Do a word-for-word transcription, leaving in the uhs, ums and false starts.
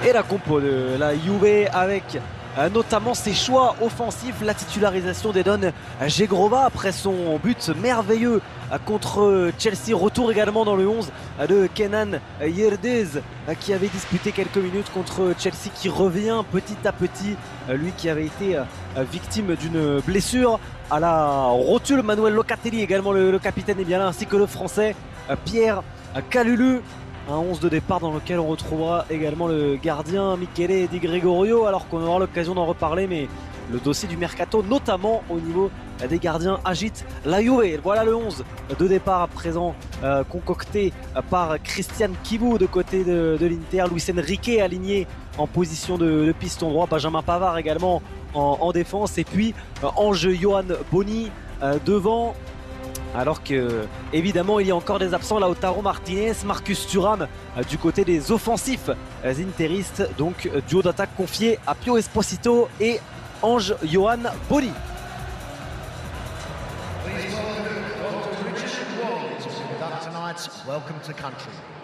et la compo de la Juve avec euh, notamment ses choix offensifs, la titularisation d'Edon Žegrova après son but merveilleux euh, contre Chelsea. Retour également dans le onze euh, de Kenan Yildiz euh, qui avait disputé quelques minutes contre Chelsea, qui revient petit à petit, euh, lui qui avait été euh, victime d'une blessure à la rotule. Manuel Locatelli également, le, le capitaine est bien là, ainsi que le français euh, Pierre Kalulu. Un onze de départ dans lequel on retrouvera également le gardien Michele Di Gregorio, alors qu'on aura l'occasion d'en reparler, mais le dossier du mercato, notamment au niveau des gardiens, agite la Juve. Voilà le onze de départ à présent euh, concocté par Christian Chivu de côté de, de l'Inter. Luis Enrique aligné en position de, de piston droit, Benjamin Pavard également en, en défense, et puis euh, Ange Johan Boni euh, devant. Alors que, évidemment, il y a encore des absents, Lautaro Martinez, Marcus Thuram euh, du côté des offensifs euh, interistes. Donc, euh, duo d'attaque confié à Pio Esposito et Ange Johan Boni. Welcome to country.